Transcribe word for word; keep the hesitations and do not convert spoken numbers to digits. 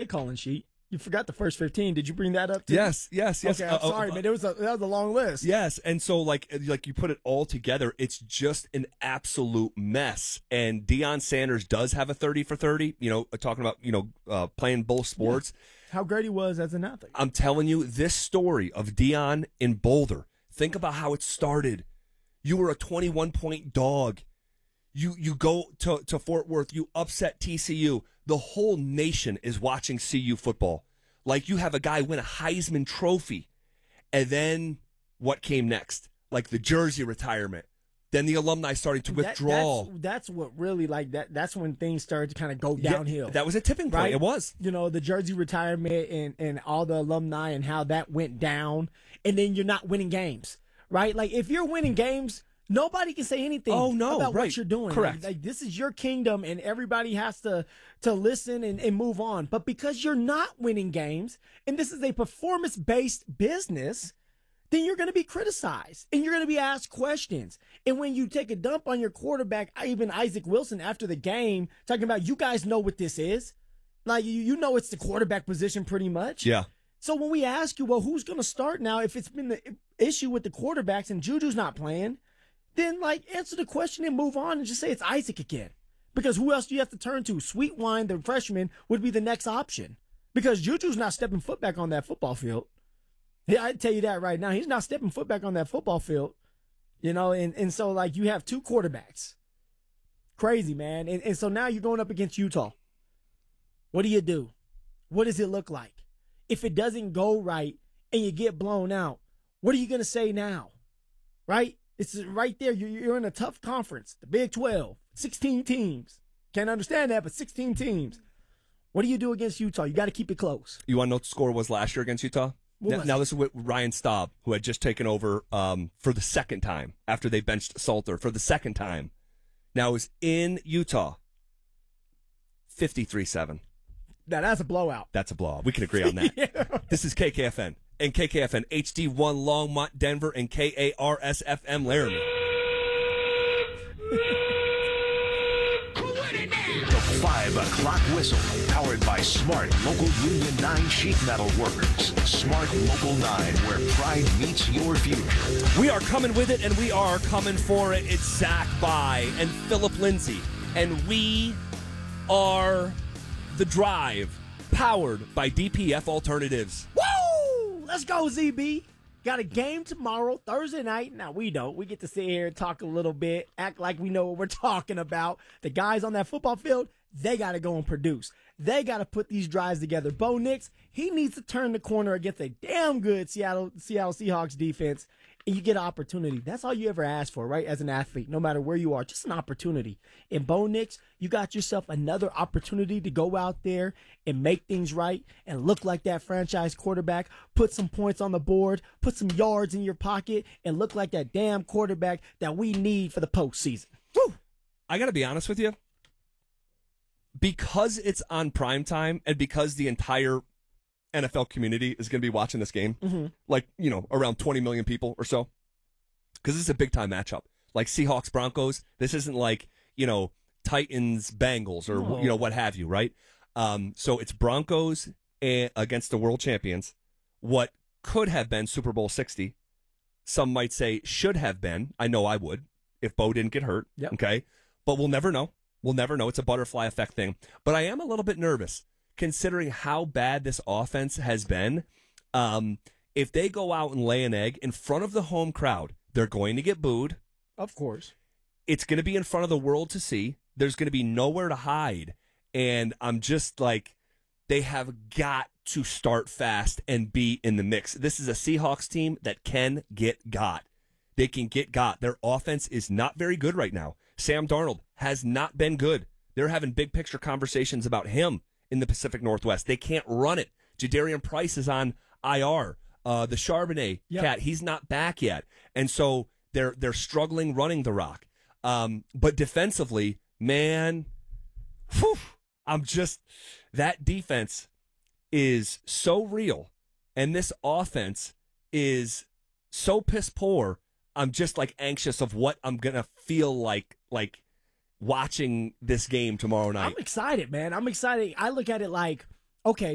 calling sheet. You forgot the first fifteen. Did you bring that up too? Yes, yes, yes. Okay, I'm uh, sorry, uh, man. There was a, that was a long list. Yes, and so like like you put it all together, it's just an absolute mess. And Deion Sanders does have a thirty for thirty. You know, talking about you know uh, playing both sports. Yeah. How great he was as an athlete. I'm telling you, this story of Deion in Boulder. Think about how it started. You were a twenty-one point dog. You you go to, to Fort Worth. You upset T C U. The whole nation is watching C U football. Like you have a guy win a Heisman Trophy. And then what came next? Like the jersey retirement. Then the alumni starting to withdraw. That, that's, that's what really, like, that. that's when things started to kind of go downhill. Yeah, that was a tipping point. Right? It was. You know, the jersey retirement and, and all the alumni and how that went down. And then you're not winning games, right? Like, if you're winning games, nobody can say anything oh, no, about right. what you're doing. Correct. Like, like, this is your kingdom, and everybody has to to listen and, and move on. But because you're not winning games, and this is a performance-based business, then you're going to be criticized, and you're going to be asked questions. And when you take a dump on your quarterback, even Isaac Wilson, after the game, talking about, you guys know what this is. Like, you, you know it's the quarterback position pretty much. Yeah. So when we ask you, well, who's going to start now if it's been the issue with the quarterbacks and Juju's not playing, then, like, answer the question and move on and just say it's Isaac again. Because who else do you have to turn to? Sweet Wine, the freshman, would be the next option. Because Juju's not stepping foot back on that football field. Yeah, I tell you that right now. He's not stepping foot back on that football field. You know, and, and so, like, you have two quarterbacks. Crazy, man. And, and so now you're going up against Utah. What do you do? What does it look like? If it doesn't go right and you get blown out, what are you going to say now? Right? It's right there. You're, you're in a tough conference, the Big twelve, sixteen teams. Can't understand that, but sixteen teams. What do you do against Utah? You got to keep it close. You want to know what the score was last year against Utah? Now, now this is with Ryan Staub, who had just taken over um, for the second time after they benched Salter for the second time. Now is in Utah, fifty-three seven. Now that's a blowout. That's a blowout. We can agree on that. Yeah. This is K K F N and K K F N H D one Longmont, Denver, and K A R S F M Laramie. The five o'clock whistle, powered by Smart Local Union nine Sheet Metal Workers. Smart Local nine, where pride meets your future. We are coming with it, and we are coming for it. It's Zach By and Philip Lindsay, and we are The Drive, powered by D P F Alternatives. Woo! Let's go, Z B. Got a game tomorrow, Thursday night. Now, we don't. We get to sit here and talk a little bit, act like we know what we're talking about. The guys on that football field, they got to go and produce. They got to put these drives together. Bo Nix, he needs to turn the corner against a damn good Seattle Seattle Seahawks defense, and you get an opportunity. That's all you ever ask for, right, as an athlete, no matter where you are, just an opportunity. And Bo Nix, you got yourself another opportunity to go out there and make things right and look like that franchise quarterback, put some points on the board, put some yards in your pocket, and look like that damn quarterback that we need for the postseason. Woo! I got to be honest with you. Because it's on prime time and because the entire N F L community is going to be watching this game, mm-hmm. like, you know, around twenty million people or so, because this is a big-time matchup. Like Seahawks-Broncos, this isn't like, you know, Titans-Bengals or, no. you know, what have you, right? Um, so it's Broncos a- against the world champions. What could have been Super Bowl sixty, some might say should have been. I know I would if Bo didn't get hurt, yep. okay? But we'll never know. We'll never know. It's a butterfly effect thing. But I am a little bit nervous considering how bad this offense has been. Um, if they go out and lay an egg in front of the home crowd, they're going to get booed. Of course. It's going to be in front of the world to see. There's going to be nowhere to hide. And I'm just like, they have got to start fast and be in the mix. This is a Seahawks team that can get got. They can get got. Their offense is not very good right now. Sam Darnold has not been good. They're having big picture conversations about him in the Pacific Northwest. They can't run it. Jadarian Price is on I R. Uh, the Charbonnet yep. cat, he's not back yet. And so they're they're struggling running the rock. Um, but defensively, man, whew, I'm just, that defense is so real. And this offense is so piss poor. I'm just like anxious of what I'm going to feel like, like watching this game tomorrow night. I'm excited, man. I'm excited. I look at it like, okay,